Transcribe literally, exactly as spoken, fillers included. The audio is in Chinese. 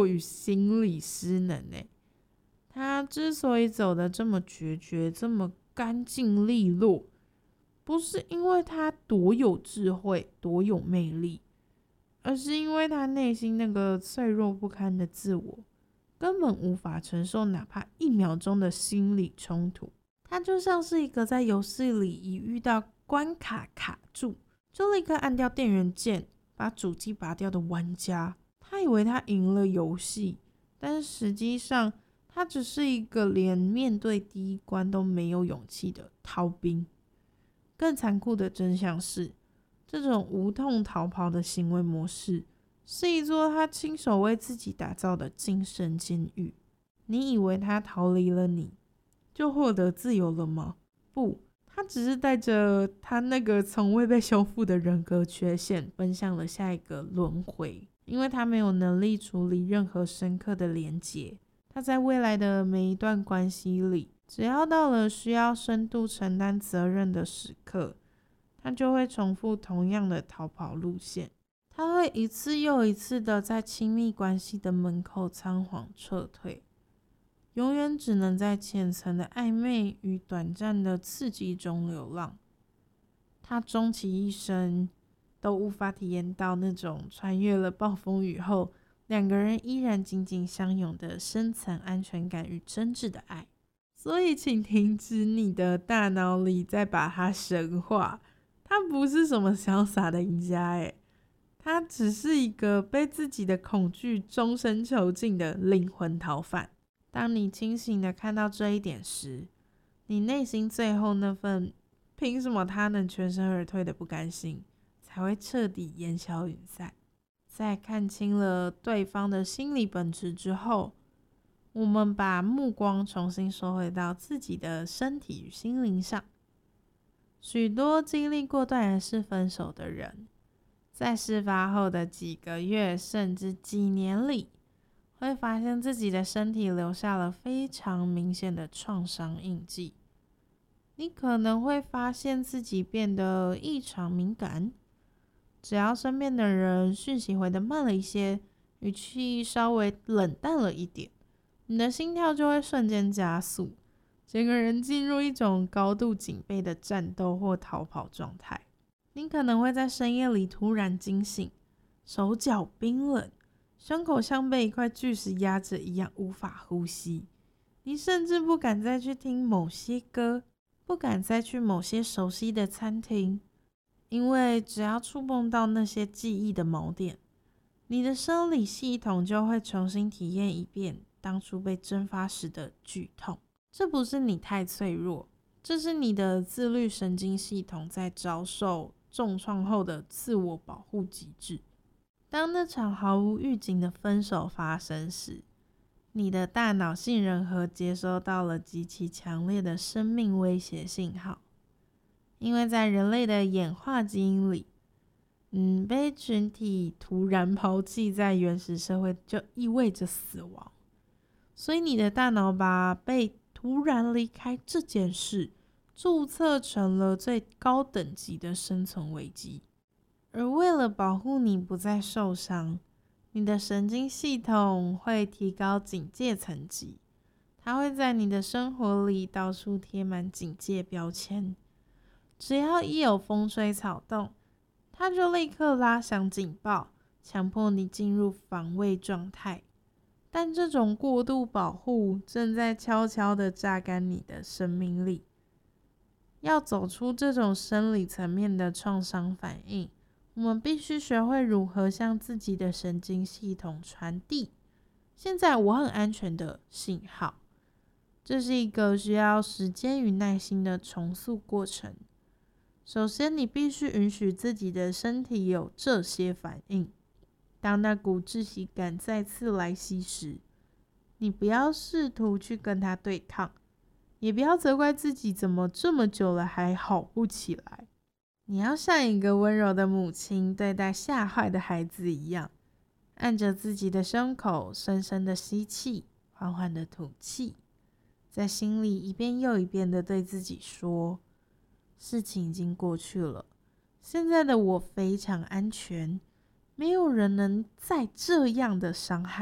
弱与心理失能欸。他之所以走得这么决绝，这么干净利落，不是因为他多有智慧，多有魅力，而是因为他内心那个脆弱不堪的自我根本无法承受哪怕一秒钟的心理冲突。他就像是一个在游戏里一遇到关卡卡住就立刻按掉电源键把主机拔掉的玩家。他以为他赢了游戏，但是实际上他只是一个连面对第一关都没有勇气的逃兵。更残酷的真相是，这种无痛逃跑的行为模式是一座他亲手为自己打造的精神监狱。你以为他逃离了你就获得自由了吗？不，他只是带着他那个从未被修复的人格缺陷奔向了下一个轮回。因为他没有能力处理任何深刻的连结，他在未来的每一段关系里，只要到了需要深度承担责任的时刻，他就会重复同样的逃跑路线。他会一次又一次的在亲密关系的门口仓皇撤退，永远只能在浅层的暧昧与短暂的刺激中流浪。他终其一生都无法体验到那种穿越了暴风雨后两个人依然紧紧相拥的深层安全感与真挚的爱。所以请停止你的大脑里再把他神化，他不是什么潇洒的赢家耶，他只是一个被自己的恐惧终身囚禁的灵魂逃犯。当你清醒的看到这一点时，你内心最后那份凭什么他能全身而退的不甘心才会彻底烟消云散。在看清了对方的心理本质之后，我们把目光重新收回到自己的身体与心灵上。许多经历过断然式分手的人，在事发后的几个月甚至几年里，会发现自己的身体留下了非常明显的创伤印记。你可能会发现自己变得异常敏感，只要身边的人讯息回得慢了一些，语气稍微冷淡了一点，你的心跳就会瞬间加速，整个人进入一种高度警备的战斗或逃跑状态。你可能会在深夜里突然惊醒，手脚冰冷，胸口像被一块巨石压着一样无法呼吸。你甚至不敢再去听某些歌，不敢再去某些熟悉的餐厅，因为只要触碰到那些记忆的锚点，你的生理系统就会重新体验一遍当初被蒸发时的剧痛。这不是你太脆弱，这是你的自律神经系统在遭受重创后的自我保护机制。当那场毫无预警的分手发生时，你的大脑杏仁核接收到了极其强烈的生命威胁信号。因为在人类的演化基因里，嗯，被群体突然抛弃在原始社会就意味着死亡，所以你的大脑把被突然离开这件事注册成了最高等级的生存危机。而为了保护你不再受伤，你的神经系统会提高警戒层级，它会在你的生活里到处贴满警戒标签。只要一有风吹草动，它就立刻拉响警报，强迫你进入防卫状态。但这种过度保护正在悄悄地榨干你的生命力。要走出这种生理层面的创伤反应，我们必须学会如何向自己的神经系统传递现在我很安全的信号。这是一个需要时间与耐心的重塑过程。首先，你必须允许自己的身体有这些反应。当那股窒息感再次来袭时，你不要试图去跟它对抗，也不要责怪自己怎么这么久了还好不起来。你要像一个温柔的母亲对待吓坏的孩子一样，按着自己的胸口，深深的吸气，缓缓的吐气，在心里一遍又一遍的对自己说，事情已经过去了，现在的我非常安全，没有人能再这样的伤害